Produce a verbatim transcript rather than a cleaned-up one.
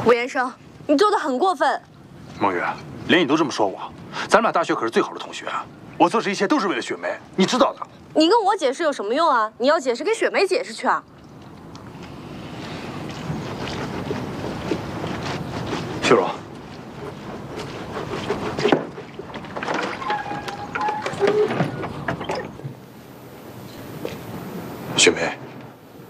吴延生，你做的很过分。 梦雨，连你都这么说我，咱俩大学可是最好的同学，我做这一切都是为了雪梅，你知道的。 你跟我解释有什么用啊？你要解释，给雪梅解释去啊。